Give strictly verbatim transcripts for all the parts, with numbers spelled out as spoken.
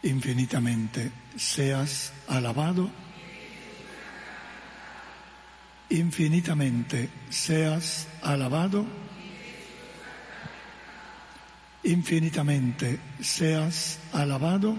Infinitamente seas alabado. Infinitamente seas alabado. Infinitamente seas alabado.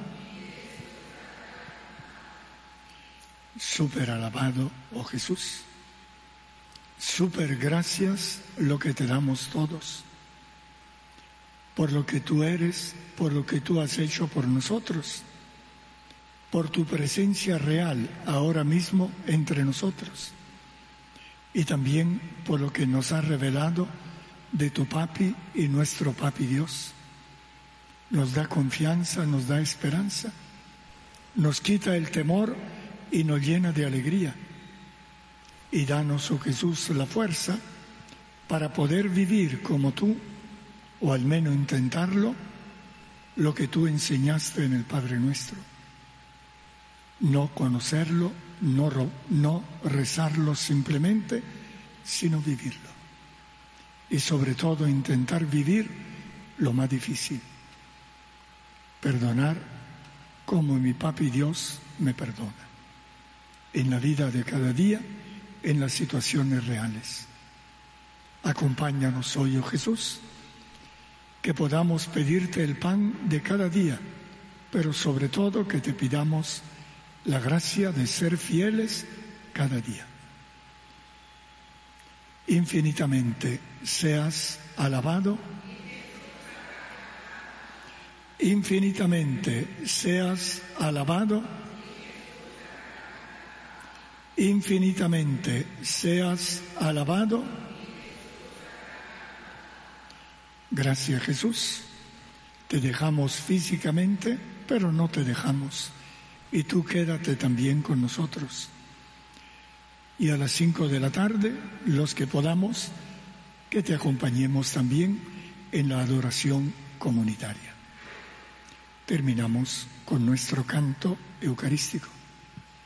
Súper alabado, oh Jesús. Súper gracias lo que te damos todos, por lo que tú eres, por lo que tú has hecho por nosotros, por tu presencia real ahora mismo entre nosotros, y también por lo que nos has revelado de tu Papi y nuestro Papi Dios. Nos da confianza, nos da esperanza, nos quita el temor y nos llena de alegría. Y danos, oh Jesús, la fuerza para poder vivir como tú, o al menos intentarlo, lo que tú enseñaste en el Padre Nuestro. No conocerlo, no, no rezarlo simplemente, sino vivirlo. Y sobre todo intentar vivir lo más difícil. Perdonar como mi Papi Dios me perdona. En la vida de cada día, en las situaciones reales. Acompáñanos hoy, oh Jesús, que podamos pedirte el pan de cada día, pero sobre todo que te pidamos la gracia de ser fieles cada día. Infinitamente seas alabado. Infinitamente seas alabado. Infinitamente seas alabado. Gracias, Jesús. Te dejamos físicamente, pero no te dejamos. Y tú quédate también con nosotros. Y a las cinco de la tarde, los que podamos, que te acompañemos también en la adoración comunitaria. Terminamos con nuestro canto eucarístico.